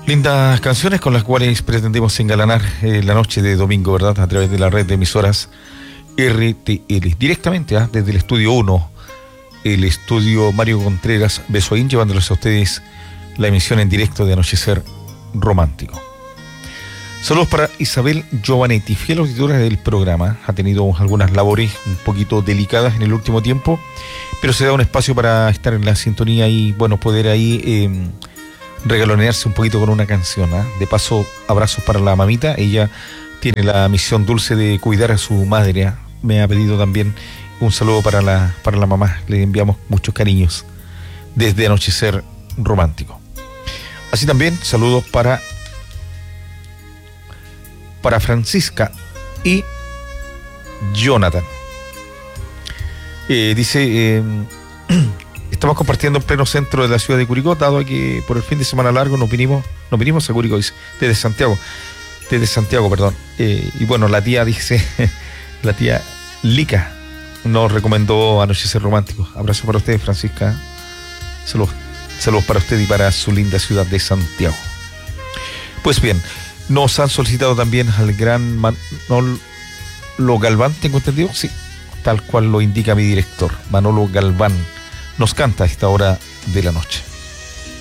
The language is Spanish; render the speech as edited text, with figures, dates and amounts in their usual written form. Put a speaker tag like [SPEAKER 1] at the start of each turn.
[SPEAKER 1] Lindas canciones con las cuales pretendemos engalanar la noche de domingo, ¿verdad? A través de la red de emisoras RTL. Directamente desde el estudio 1, el estudio Mario Contreras Besoín, llevándoles a ustedes la emisión en directo de Anochecer Romántico. Saludos para Isabel Giovanetti, fiel auditora del programa. Ha tenido algunas labores un poquito delicadas en el último tiempo, pero se da un espacio para estar en la sintonía y, bueno, poder ahí regalonearse un poquito con una canción. De paso, abrazos para la mamita. Ella tiene la misión dulce de cuidar a su madre. Me ha pedido también un saludo para la mamá. Le enviamos muchos cariños desde Anochecer Romántico. Así también saludos para Francisca y Jonathan. Dice, estamos compartiendo en pleno centro de la ciudad de Curicó, dado que por el fin de semana largo nos vinimos a Curicó, dice, desde Santiago, perdón. Y bueno, la tía dice, la tía Lica nos recomendó Anochecer Romántico. Abrazo para ustedes, Francisca. Saludos para usted y para su linda ciudad de Santiago. Pues bien, nos han solicitado también al gran Manolo Galván, tengo entendido, sí, tal cual lo indica mi director. Manolo Galván nos canta a esta hora de la noche.